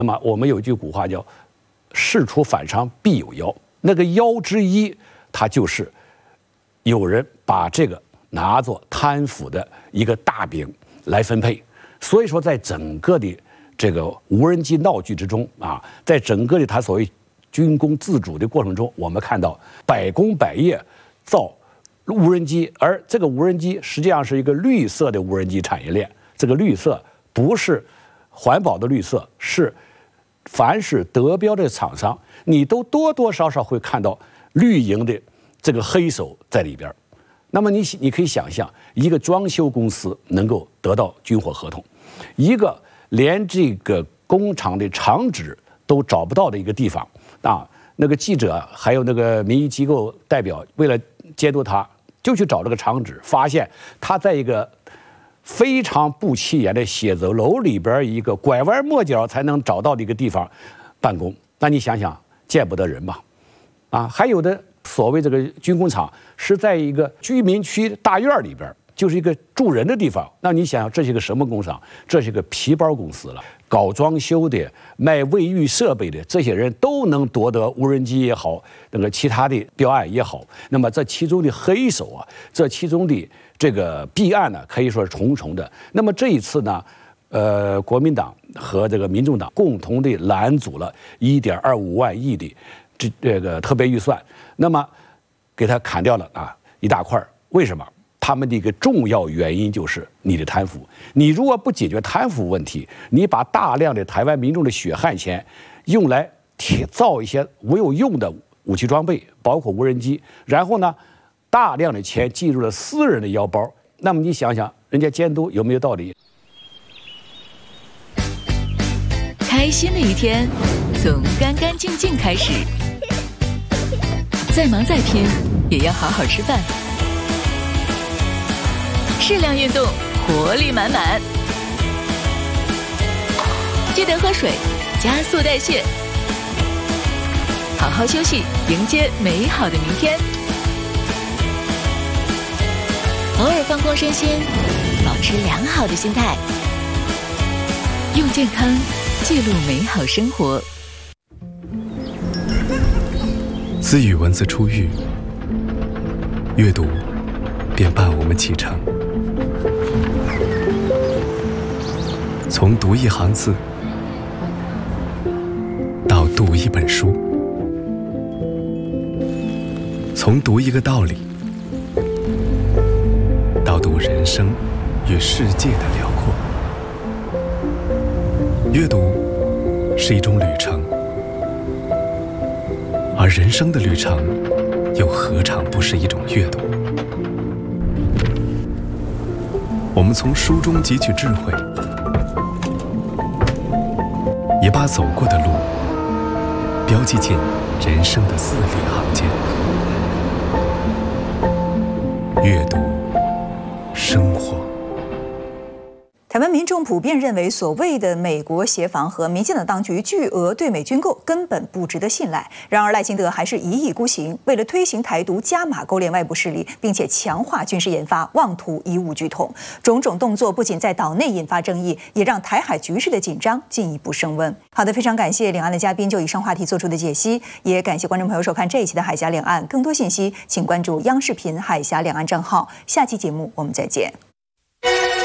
那么我们有一句古话叫“事出反常必有妖”，那个妖之一，它就是有人把这个拿作贪腐的一个大饼来分配。所以说，在整个的这个无人机闹剧之中啊，在整个的它所谓军工自主的过程中，我们看到百工百业造无人机，而这个无人机实际上是一个绿色的无人机产业链。这个绿色不是环保的绿色，是凡是得标的厂商，你都多多少少会看到绿营的这个黑手在里边。那么你可以想象，一个装修公司能够得到军火合同，一个连这个工厂的厂址都找不到的一个地方啊，那个记者还有那个民意机构代表为了监督他，就去找这个厂址，发现他在一个非常不起眼的写字楼里边一个拐弯抹角才能找到的一个地方办公。那你想想，见不得人吧？啊，还有的所谓这个军工厂是在一个居民区大院里边，就是一个住人的地方。那你想想，这是一个什么工厂？这是一个皮包公司了。搞装修的、卖卫浴设备的，这些人都能夺得无人机也好，那个其他的标案也好。那么这其中的黑手啊，这其中的这个弊案呢，可以说是重重的。那么这一次呢，国民党和这个民众党共同的拦阻了1.25万亿的这个特别预算，那么给他砍掉了啊一大块。为什么？他们的一个重要原因就是你的贪腐。你如果不解决贪腐问题，你把大量的台湾民众的血汗钱用来造一些无有用的武器装备，包括无人机，然后呢，大量的钱进入了私人的腰包，那么你想想，人家监督有没有道理？ 开心的一天从干干净净开始，再忙再拼也要好好吃饭。适量运动，活力满满。记得喝水，加速代谢。好好休息，迎接美好的明天。偶尔放空身心，保持良好的心态，用健康记录美好生活。 自与文字初遇，阅读便伴我们启程。从读一行字到读一本书，从读一个道理到读人生与世界的辽阔。阅读是一种旅程，而人生的旅程又何尝不是一种阅读？我们从书中汲取智慧，也把走过的路标记进人生的字里行间。阅读生活。 台湾民众普遍认为，所谓的美国协防和民进党当局巨额对美军购根本不值得信赖。然而，赖清德还是一意孤行，为了推行台独，加码勾连外部势力，并且强化军事研发，妄图以武拒统。种种动作不仅在岛内引发争议，也让台海局势的紧张进一步升温。好的，非常感谢两岸的嘉宾就以上话题做出的解析，也感谢观众朋友收看这一期的《海峡两岸》。更多信息，请关注央视频海峡两岸账号。下期节目我们再见。